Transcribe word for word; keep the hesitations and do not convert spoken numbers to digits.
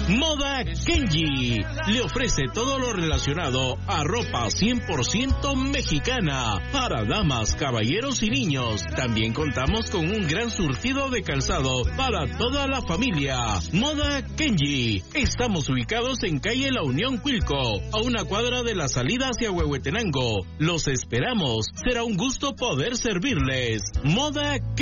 Moda Kenji le ofrece todo lo relacionado a ropa cien por ciento mexicana para damas, caballeros y niños. También contamos con un gran surtido de calzado para toda la familia. Moda Kenji. Estamos ubicados en calle La Unión Cuilco, a una cuadra de la salida hacia Huehuetenango. Los esperamos. Será un gusto poder servirles. Moda Kenji.